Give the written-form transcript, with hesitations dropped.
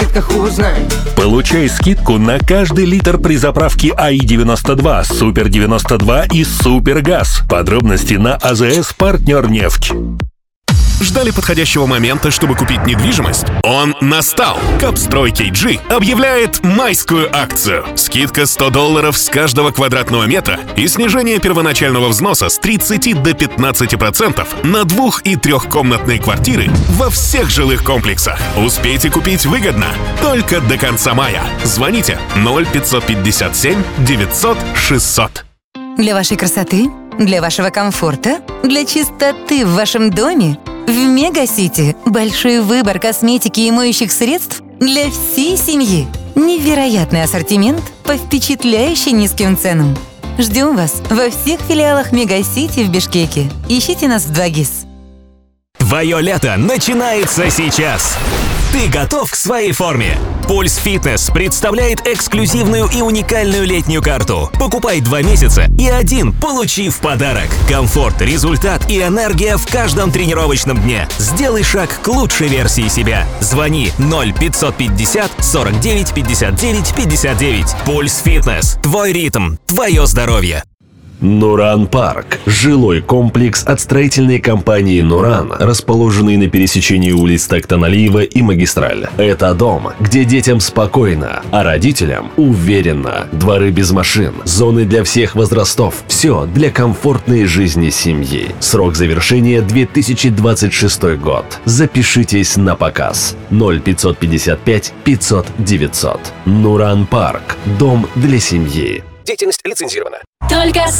скидках узнай. Получай скидку на каждый литр при заправке АИ-92, Супер-92 и Супергаз. Подробности на АЗС «Партнернефть». Ждали подходящего момента, чтобы купить недвижимость? Он настал! Капстрой KG объявляет майскую акцию. Скидка $100 с каждого квадратного метра и снижение первоначального взноса с 30 до 15% на 2- и 3-комнатные квартиры во всех жилых комплексах. Успейте купить выгодно только до конца мая. Звоните 0557 900 600. Для вашей красоты, для вашего комфорта, для чистоты в вашем доме в Мегасити большой выбор косметики и моющих средств для всей семьи. Невероятный ассортимент по впечатляюще низким ценам. Ждем вас во всех филиалах Мегасити в Бишкеке. Ищите нас в 2GIS. Твое лето начинается сейчас. Ты готов к своей форме? Пульс Фитнес представляет эксклюзивную и уникальную летнюю карту. Покупай 2 месяца и 1 получи в подарок. Комфорт, результат и энергия в каждом тренировочном дне. Сделай шаг к лучшей версии себя. Звони 0550 49 59 59. Пульс Фитнес. Твой ритм, твое здоровье. Нуран Парк – жилой комплекс от строительной компании «Нуран», расположенный на пересечении улиц Токтан-Алиева и Магистраль. Это дом, где детям спокойно, а родителям уверенно. Дворы без машин, зоны для всех возрастов – все для комфортной жизни семьи. Срок завершения – 2026 год. Запишитесь на показ. 0555 500 900. Нуран Парк – дом для семьи. Деятельность лицензирована. Только